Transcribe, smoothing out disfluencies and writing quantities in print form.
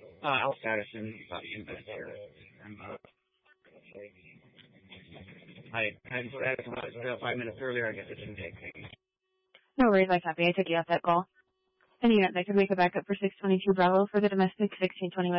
I'll status in about 2 minutes here. I status about 5 minutes earlier. I guess it didn't take. No worries, I copy. I took you off that call. Any unit that could wake a backup for 622 Bravo for the domestic 1620